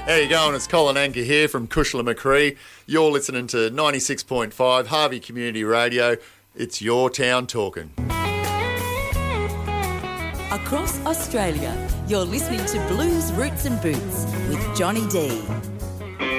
How you going? It's Colin Anker here from Cushla Macquarie. You're listening to 96.5 Harvey Community Radio. It's your town talking. Across Australia, you're listening to Blues Roots and Boots with Johnny D.